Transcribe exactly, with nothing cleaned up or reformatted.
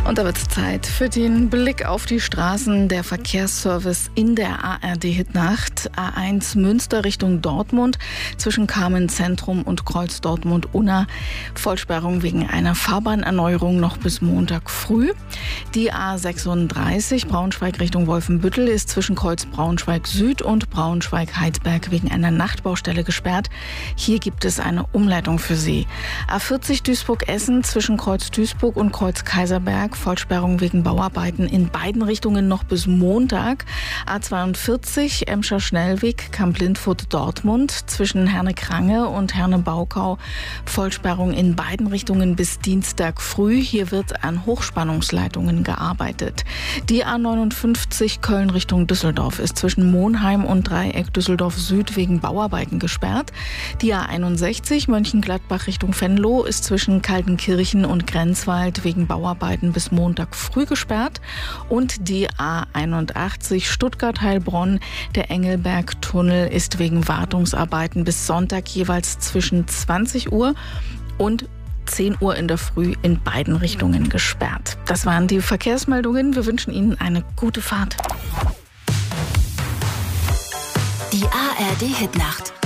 Und da wird es Zeit für den Blick auf die Straßen. Der Verkehrsservice in der A R D-Hitnacht. A eins Münster Richtung Dortmund zwischen Carmen-Zentrum und Kreuz Dortmund-Unna. Vollsperrung wegen einer Fahrbahnerneuerung noch bis Montag früh. Die A sechsunddreißig Braunschweig Richtung Wolfenbüttel ist zwischen Kreuz Braunschweig Süd und Braunschweig-Heidberg wegen einer Nachtbaustelle gesperrt. Hier gibt es eine Umleitung für Sie. A vierzig Duisburg-Essen zwischen Kreuz Duisburg und Kreuz Kaiserberg. Vollsperrung wegen Bauarbeiten in beiden Richtungen noch bis Montag. A zweiundvierzig Emscher Schnellweg, Kamp-Lindfurt Dortmund zwischen Herne-Krange und Herne-Baukau. Vollsperrung in beiden Richtungen bis Dienstag früh. Hier wird an Hochspannungsleitungen gearbeitet. Die A neunundfünfzig Köln Richtung Düsseldorf ist zwischen Monheim und Dreieck Düsseldorf Süd wegen Bauarbeiten gesperrt. Die A einundsechzig Mönchengladbach Richtung Venlo ist zwischen Kaltenkirchen und Grenzwald wegen Bauarbeiten bis Montag früh gesperrt. Und die A einundachtzig Stuttgart-Heilbronn, der Engelberg-Tunnel ist wegen Wartungsarbeiten bis Sonntag jeweils zwischen zwanzig Uhr und zehn Uhr in der Früh in beiden Richtungen gesperrt. Das waren die Verkehrsmeldungen. Wir wünschen Ihnen eine gute Fahrt. Die A R D-Hitnacht.